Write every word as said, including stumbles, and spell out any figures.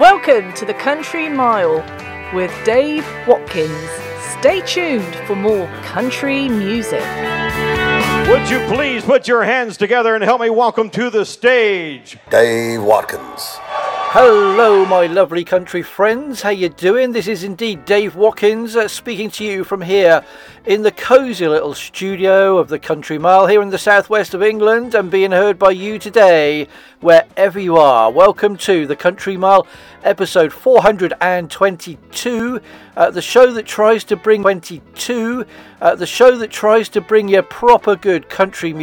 Welcome to the Country Mile with Dave Watkins. Stay tuned for more country music. Would you please put your hands together and help me welcome to the stage Dave Watkins. Hello, my lovely country friends. How you doing? This is indeed Dave Watkins uh, speaking to you from here in the cosy little studio of the Country Mile here in the southwest of England, and being heard by you today wherever you are. Welcome to the Country Mile, episode four hundred twenty-two, uh, the show that tries to bring twenty-two, uh, the show that tries to bring you proper good country music.